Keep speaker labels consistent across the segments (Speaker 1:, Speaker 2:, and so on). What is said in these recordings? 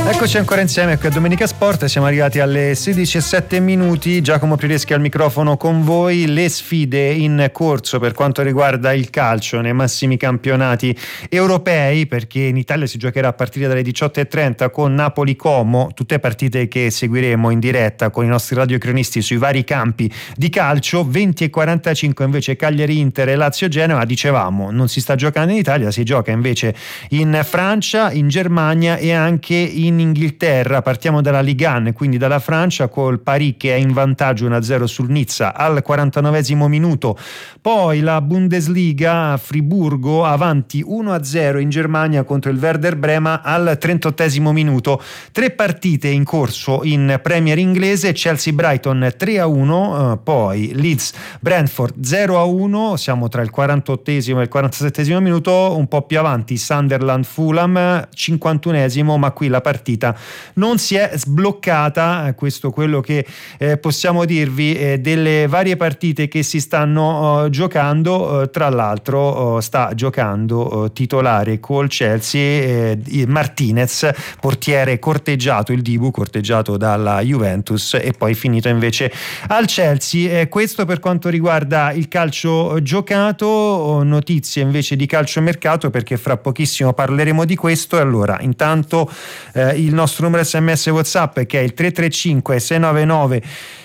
Speaker 1: Eccoci ancora insieme qui a Domenica Sport, siamo arrivati alle 16:07. Giacomo Prireschi al microfono con voi. Le sfide in corso per quanto riguarda il calcio nei massimi campionati europei, perché in Italia si giocherà a partire dalle 18:30 con Napoli-Como, tutte partite che seguiremo in diretta con i nostri radiocronisti sui vari campi di calcio. 20:45 invece Cagliari-Inter e Lazio-Genoa. Dicevamo, non si sta giocando in Italia, si gioca invece in Francia, in Germania e anche in Inghilterra. Partiamo dalla Ligue 1, quindi dalla Francia, col Paris che è in vantaggio 1-0 sul Nizza al 49esimo minuto. Poi la Bundesliga, Friburgo avanti 1-0 in Germania contro il Werder Brema al 38esimo minuto. 3 partite in corso in Premier inglese: Chelsea-Brighton 3-1, poi Leeds-Brentford 0-1, siamo tra il 48esimo e il 47esimo minuto. Un po' più avanti Sunderland-Fulham 51esimo, ma qui la partita non si è sbloccata. Questo quello che possiamo dirvi delle varie partite che si stanno giocando. Tra l'altro sta giocando titolare col Chelsea Martinez, portiere corteggiato, il Dibu corteggiato dalla Juventus e poi finito invece al Chelsea. Questo per quanto riguarda il calcio giocato. Notizie invece di calciomercato, perché fra pochissimo parleremo di questo. E allora, intanto il nostro numero SMS WhatsApp, che è il 335 699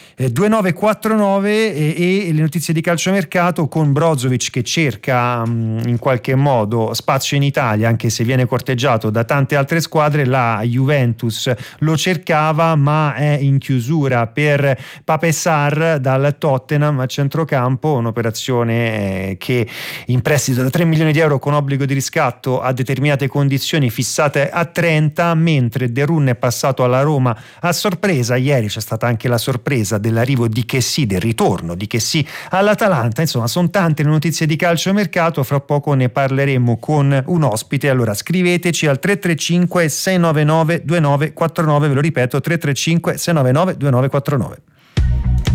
Speaker 1: 2949, e le notizie di calciomercato con Brozovic che cerca in qualche modo spazio in Italia, anche se viene corteggiato da tante altre squadre. La Juventus lo cercava ma è in chiusura per Pape Sarr dal Tottenham a centrocampo, un'operazione che in prestito da 3 milioni di euro con obbligo di riscatto a determinate condizioni fissate a 30, mentre De Roon è passato alla Roma a sorpresa. Ieri c'è stata anche la sorpresa dell'arrivo di Kessie, del ritorno di Kessie all'Atalanta. Insomma, sono tante le notizie di calciomercato, fra poco ne parleremo con un ospite. Allora scriveteci al 335 699 2949, ve lo ripeto, 335 699 2949.